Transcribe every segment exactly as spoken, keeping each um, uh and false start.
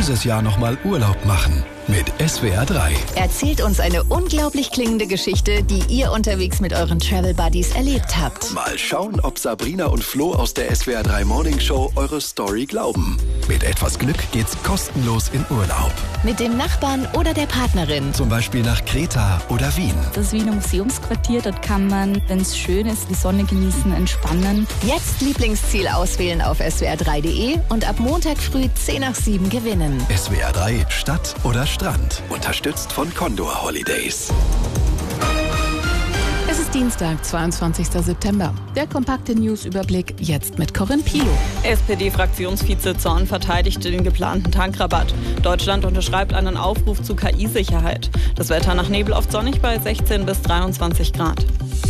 dieses Jahr nochmal Urlaub machen mit S W R drei. Erzählt uns eine unglaublich klingende Geschichte, die ihr unterwegs mit euren Travel Buddies erlebt habt. Mal schauen, ob Sabrina und Flo aus der S W R drei Morning Show eure Story glauben. Mit etwas Glück geht's kostenlos in Urlaub. Mit dem Nachbarn oder der Partnerin. Zum Beispiel nach Kreta oder Wien. Das Wiener Museumsquartier, dort kann man, wenn es schön ist, die Sonne genießen, entspannen. Jetzt Lieblingsziel auswählen auf S W R drei punkt de und ab Montag früh zehn nach sieben gewinnen. S W R drei Stadt oder Strand. Unterstützt von Condor Holidays. Es ist Dienstag, zweiundzwanzigster September. Der kompakte Newsüberblick jetzt mit Corinne Pilo. S P D-Fraktionsvize Zorn verteidigte den geplanten Tankrabatt. Deutschland unterschreibt einen Aufruf zu K I-Sicherheit. Das Wetter nach Nebel oft sonnig bei sechzehn bis dreiundzwanzig Grad.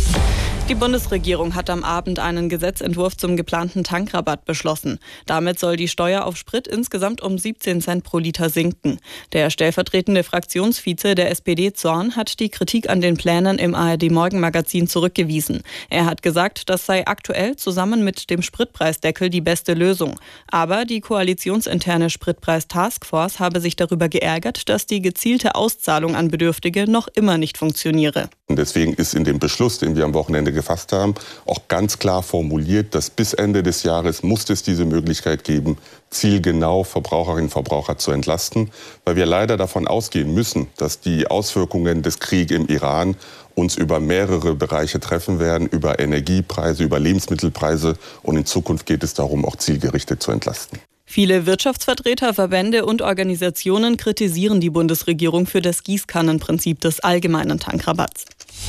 Die Bundesregierung hat am Abend einen Gesetzentwurf zum geplanten Tankrabatt beschlossen. Damit soll die Steuer auf Sprit insgesamt um siebzehn Cent pro Liter sinken. Der stellvertretende Fraktionsvize der S P D Zorn hat die Kritik an den Plänen im A R D-Morgenmagazin zurückgewiesen. Er hat gesagt, das sei aktuell zusammen mit dem Spritpreisdeckel die beste Lösung. Aber die koalitionsinterne Spritpreis-Taskforce habe sich darüber geärgert, dass die gezielte Auszahlung an Bedürftige noch immer nicht funktioniere. Und deswegen ist in dem Beschluss, den wir am Wochenende gefasst haben, auch ganz klar formuliert, dass bis Ende des Jahres muss es diese Möglichkeit geben, zielgenau Verbraucherinnen und Verbraucher zu entlasten, weil wir leider davon ausgehen müssen, dass die Auswirkungen des Krieges im Iran uns über mehrere Bereiche treffen werden, über Energiepreise, über Lebensmittelpreise, und in Zukunft geht es darum, auch zielgerichtet zu entlasten. Viele Wirtschaftsvertreter, Verbände und Organisationen kritisieren die Bundesregierung für das Gießkannenprinzip des allgemeinen Tankrabatts.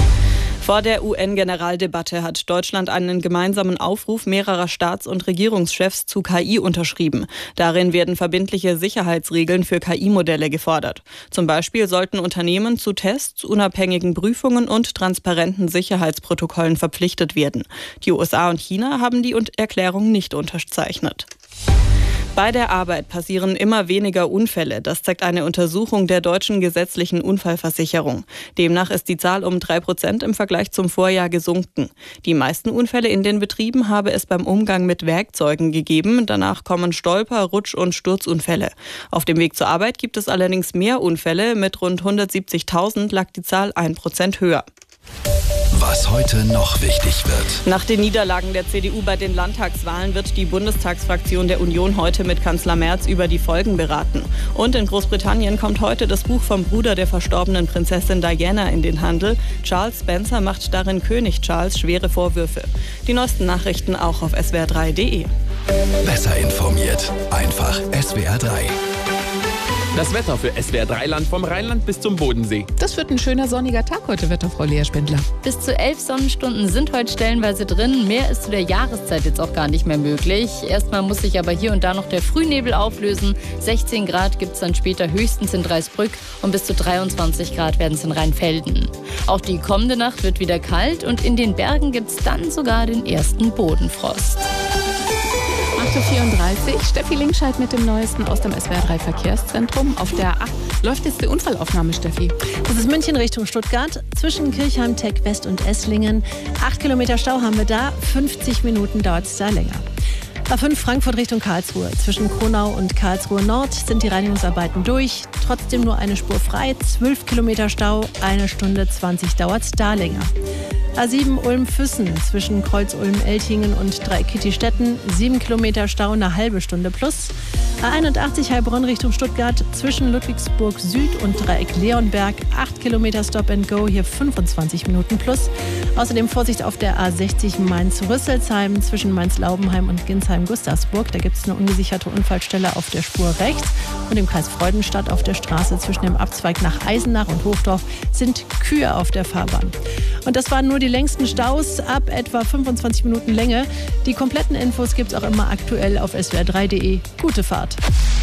Vor der U N-Generaldebatte hat Deutschland einen gemeinsamen Aufruf mehrerer Staats- und Regierungschefs zu K I unterschrieben. Darin werden verbindliche Sicherheitsregeln für K I-Modelle gefordert. Zum Beispiel sollten Unternehmen zu Tests, unabhängigen Prüfungen und transparenten Sicherheitsprotokollen verpflichtet werden. Die U S A und China haben die Erklärung nicht unterzeichnet. Bei der Arbeit passieren immer weniger Unfälle. Das zeigt eine Untersuchung der deutschen gesetzlichen Unfallversicherung. Demnach ist die Zahl um drei Prozent im Vergleich zum Vorjahr gesunken. Die meisten Unfälle in den Betrieben habe es beim Umgang mit Werkzeugen gegeben. Danach kommen Stolper-, Rutsch- und Sturzunfälle. Auf dem Weg zur Arbeit gibt es allerdings mehr Unfälle. Mit rund hundertsiebzigtausend lag die Zahl ein Prozent höher. Was heute noch wichtig wird. Nach den Niederlagen der C D U bei den Landtagswahlen wird die Bundestagsfraktion der Union heute mit Kanzler Merz über die Folgen beraten. Und in Großbritannien kommt heute das Buch vom Bruder der verstorbenen Prinzessin Diana in den Handel. Charles Spencer macht darin König Charles schwere Vorwürfe. Die neuesten Nachrichten auch auf S W R drei punkt de. Besser informiert. Einfach S W R drei. Das Wetter für S W R drei Land vom Rheinland bis zum Bodensee. Das wird ein schöner sonniger Tag heute, Wetterfrau Lea Spindler. Bis zu elf Sonnenstunden sind heute stellenweise drin. Mehr ist zu der Jahreszeit jetzt auch gar nicht mehr möglich. Erstmal muss sich aber hier und da noch der Frühnebel auflösen. sechzehn Grad gibt es dann später höchstens in Dreisbrück und bis zu dreiundzwanzig Grad werden es in Rheinfelden. Auch die kommende Nacht wird wieder kalt und in den Bergen gibt es dann sogar den ersten Bodenfrost. acht Uhr vierunddreißig, Steffi Linkscheid mit dem Neuesten aus dem S W R drei Verkehrszentrum. Auf der acht läuft jetzt die Unfallaufnahme, Steffi. Das ist München Richtung Stuttgart, zwischen Kirchheim, Tech West und Esslingen. Acht Kilometer Stau haben wir da, fünfzig Minuten dauert es da länger. A fünf Frankfurt Richtung Karlsruhe. Zwischen Kronau und Karlsruhe Nord sind die Reinigungsarbeiten durch. Trotzdem nur eine Spur frei, zwölf Kilometer Stau, eine Stunde zwanzig dauert es da länger. A sieben Ulm-Füssen zwischen Kreuz-Ulm-Eltingen und Dreieck-Kitty-Stetten, sieben Kilometer Stau, eine halbe Stunde plus. A einundachtzig Heilbronn Richtung Stuttgart zwischen Ludwigsburg Süd und Dreieck-Leonberg, acht Kilometer Stop and Go, hier fünfundzwanzig Minuten plus. Außerdem Vorsicht auf der A sechzig Mainz-Rüsselsheim zwischen Mainz-Laubenheim und Ginsheim-Gustavsburg. Da gibt es eine ungesicherte Unfallstelle auf der Spur rechts. Und im Kreis Freudenstadt auf der Straße zwischen dem Abzweig nach Eisenach und Hochdorf sind Kühe auf der Fahrbahn. Und das waren nur die längsten Staus ab etwa fünfundzwanzig Minuten Länge. Die kompletten Infos gibt es auch immer aktuell auf S W R drei punkt de. Gute Fahrt.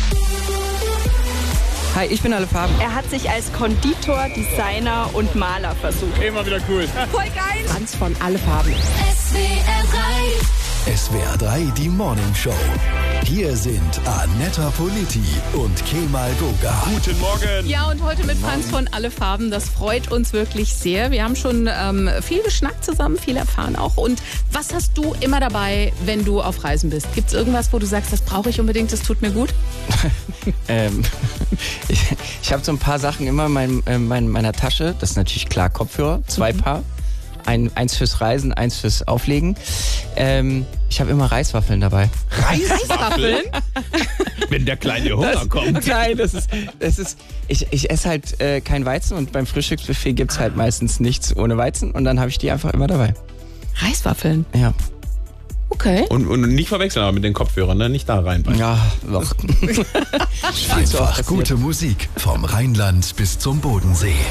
Hi, ich bin Alle Farben. Er hat sich als Konditor, Designer und Maler versucht. Immer wieder cool. Voll geil. Franz von Alle Farben. S W R drei S W R drei, die Morning Show. Hier sind Annetta Politi und Kemal Goga. Guten Morgen. Ja, und heute mit Franz von Alle Farben. Das freut uns wirklich sehr. Wir haben schon ähm, viel geschnackt zusammen, viel erfahren auch. Und was hast du immer dabei, wenn du auf Reisen bist? Gibt es irgendwas, wo du sagst, das brauche ich unbedingt, das tut mir gut? ähm, ich ich habe so ein paar Sachen immer in mein, äh, mein, meiner Tasche. Das ist natürlich klar, Kopfhörer, zwei mhm. Paar. Ein, eins fürs Reisen, eins fürs Auflegen. Ähm, ich habe immer Reiswaffeln dabei. Reiswaffeln? Wenn der kleine Hunger das, kommt. Nein, das ist, das ist ich, ich esse halt äh, kein Weizen und beim Frühstücksbuffet gibt es halt meistens nichts ohne Weizen und dann habe ich die einfach immer dabei. Reiswaffeln? Ja. Okay. Und, und nicht verwechseln aber mit den Kopfhörern, ne? Nicht da reinbringen. Ja, doch. Einfach gute Musik vom Rheinland bis zum Bodensee.